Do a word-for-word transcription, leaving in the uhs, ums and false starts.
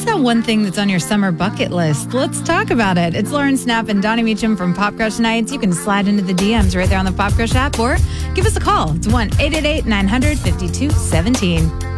What's that one thing that's on your summer bucket list? Let's talk about it. It's Lauren Snapp and Donnie Meacham from Pop Crush Nights. You can slide into the D Ms right there on the Pop Crush app or give us a call. It's one eight eight eight, nine hundred, fifty-two seventeen.